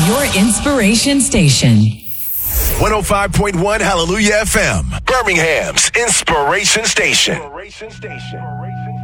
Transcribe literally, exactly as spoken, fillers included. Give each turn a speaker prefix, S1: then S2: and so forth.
S1: Your inspiration station.
S2: one oh five point one Hallelujah F M, Birmingham's inspiration station. Inspiration station.